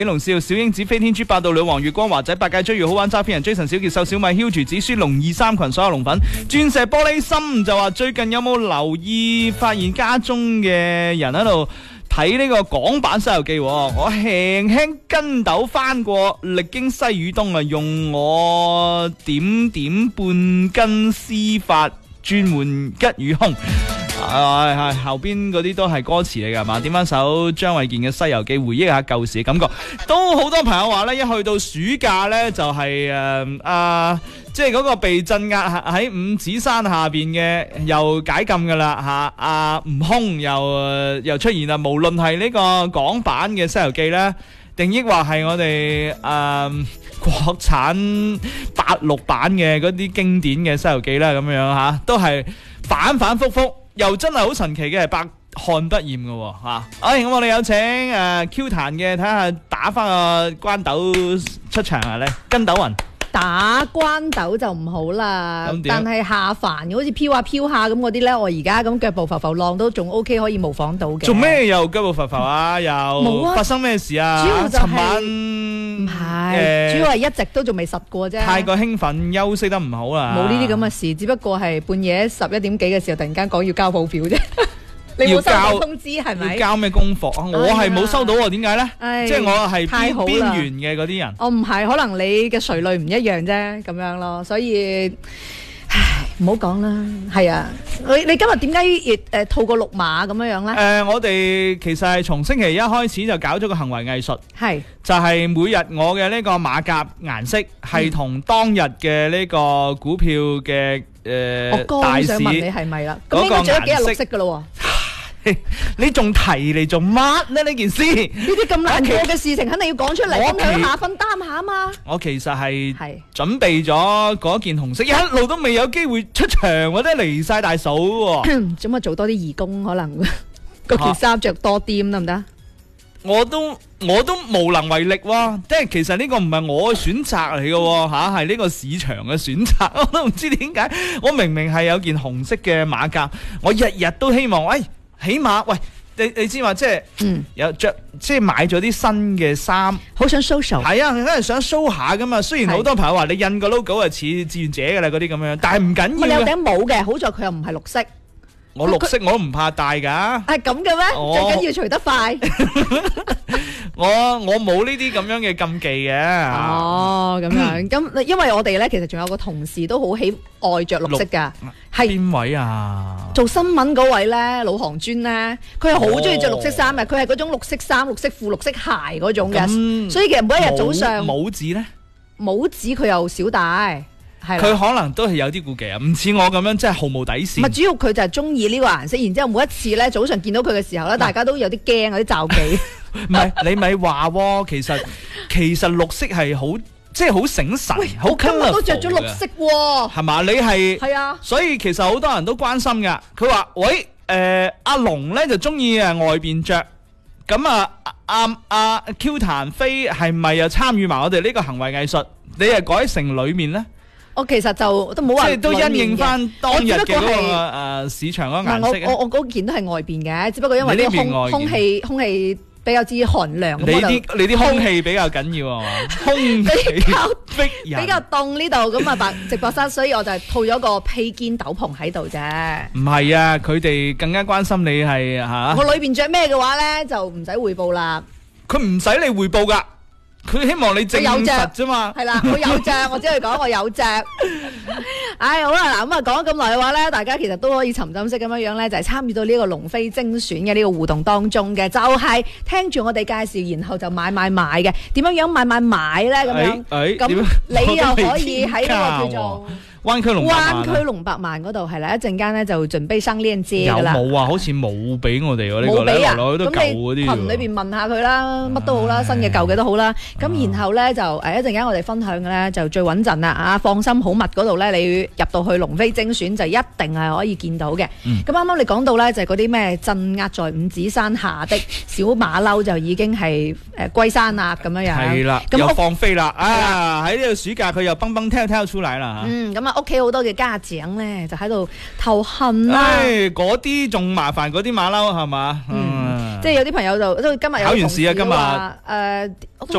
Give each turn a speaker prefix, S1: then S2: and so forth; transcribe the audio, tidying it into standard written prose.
S1: 喜龍少、小英子、飛天豬、八道女王、月光華仔、八戒追月好玩、揸飛人、Jason 小傑、瘦小米、Hugo 子書、龍二三群所有龍粉、鑽石玻璃心就話最近有冇留意發現家中嘅人喺度睇呢個港版《西遊記》？我輕輕跟斗翻過，歷經西與東啊，用我點點半根絲髮轉換吉與凶。係後邊嗰啲都係歌詞嚟㗎嘛？點翻首張衛健嘅《西遊記》，回憶下舊時嘅感覺。都好多朋友話咧，一去到暑假咧，就係即係嗰個被鎮壓喺五指山下邊嘅又解禁㗎啦嚇。悟空又出現啦。無論係呢個港版嘅《西遊記》咧，定抑或係我哋國產86版嘅嗰啲經典嘅《西遊記》啦，咁樣嚇都係反反覆覆。又真係好神奇嘅，係百看不厭嘅嚇。咁我哋有請Q 彈嘅，睇下打翻個關斗出場啊！咧跟斗雲
S2: 打關斗就唔好啦，但係下凡好似飄下飄下咁嗰啲咧，我而家咁腳步浮浮浪都仲 OK， 可以模仿到嘅。
S1: 做咩又腳步浮浮啊？又冇啊？發生咩事啊？
S2: 主要就係
S1: 尋晚
S2: 唔係，主要係一直都仲未實過啫。
S1: 太過興奮，休息得唔好啦。
S2: 冇呢啲咁嘅事，只不過係半夜11點幾嘅時候，突然間講要交報表啫。你冇收到通知係咪？
S1: 要交咩功課啊？我係冇收到喎，點解咧？即係我係邊緣嘅嗰啲人。
S2: 我唔係，可能你嘅垂類唔一樣啫，咁樣咯。所以，唉，唔好講啦。係啊，你今日點解亦套個綠馬咁樣樣咧？
S1: 我哋其實係從星期一開始就搞咗個行為藝術，
S2: 係
S1: 就係每日我嘅呢個馬甲顏色係同當日嘅呢個股票嘅
S2: 我剛想問你係咪啦？咁應該着咗幾日綠色噶咯？
S1: 你仲提嚟做乜呢？呢件事呢
S2: 啲咁難過嘅事情，肯定要講出嚟，分享下、分擔下啊嘛！
S1: 我其實係準備咗嗰件紅色，一路都未有機會出場，或者離晒大數喎。
S2: 做乜做多啲義工？可能嗰件衫着多啲得唔得？
S1: 我都無能為力喎，即係其實呢個唔係我嘅選擇嚟嘅嚇，係呢個市場嘅選擇。我都唔知點解，我明明係有件紅色嘅馬甲，我日日都希望，起碼你知嘛？即係有着，即係買咗啲新嘅衫，
S2: 好想 social。係
S1: 啊，梗係想 show 下噶嘛。雖然好多朋友話你印個 logo 係似志願者㗎啦，嗰啲咁樣，但係唔緊要。
S2: 你有頂帽嘅，好在佢又唔係綠色。
S1: 我綠色我都唔怕戴㗎。係
S2: 咁嘅咩？最緊要除得快。
S1: 我冇呢啲咁樣嘅禁忌嘅。
S2: 咁樣咁，因為我哋咧其實仲有個同事都好喜愛着綠色㗎。係邊
S1: 位啊？
S2: 做新聞嗰位咧，老行專咧，佢係好中意着綠色衫嘅。佢係嗰種綠色衫、綠色褲、綠色鞋嗰種嘅。所以其實每一日早上
S1: 帽子咧，
S2: 帽子佢又少戴。
S1: 佢可能都係有啲顧忌啊，唔似我咁樣，即係毫無底線。
S2: 唔係，主要佢就係中意呢個顏色，然之後每一次咧早上見到佢嘅時候咧，大家都有啲驚，有啲罩忌。
S1: 唔係你咪話喎，其實綠色係好，即係好醒神，好 colourful 嘅。今日都着咗綠色喎，係嘛？你係啊，所以其實好多人都關心㗎。佢話：喂，阿龍咧就中意外邊着，咁阿 Q 彈飛係咪又參與埋我哋呢個行為藝術？你係改成裡面咧？我其實就都冇話，即係都因應翻當日嘅嗰個市場嗰個顏色。我嗰件都係外邊嘅，只不過因為呢個空氣比較之寒涼。你啲空氣比較緊要啊嘛，空氣逼人比較凍呢度咁啊，直播室，所以我就套咗個披肩斗篷喺度啫。唔係啊，佢哋更加關心你係嚇。我裏邊着咩嘅話咧，就唔使匯報啦。佢唔使你匯報㗎。佢希望你證實啫嘛，係啦，我有隻，我只係講我有隻。唉，好啦，嗱咁啊，講咗咁耐嘅話咧，大家其實都可以沉浸式咁樣樣咧，就係參與到呢個龍飛精選嘅呢個互動當中嘅，就係聽住我哋介紹，然後就買嘅。點樣樣買咧？咁樣，咁你又可以喺呢個叫做灣區龍百萬嗰度係啦，一陣間咧就準備上鏈接㗎啦。有冇啊？好似冇俾我哋喎呢個，冇俾啊！咁你群裏邊問下佢啦，乜都好啦，新嘅舊嘅都好啦。咁然後咧就一陣間我哋分享嘅咧就最穩陣啦啊！放心好物嗰度咧，你入到去龍飛精選就一定係可以見到嘅。咁啱啱你講到咧就係嗰啲咩鎮壓在五指山下的小馬騮就已經係歸山啦咁樣樣。係啦，又放飛啦啊！喺呢個暑假佢又蹦蹦跳跳出嚟啦嚇。咁啊屋企好多嘅家長咧就喺度頭痕啦。嗰啲仲麻煩嗰啲馬騮係嘛？
S2: 即係有啲朋友就今日有
S1: 考完試啊，今日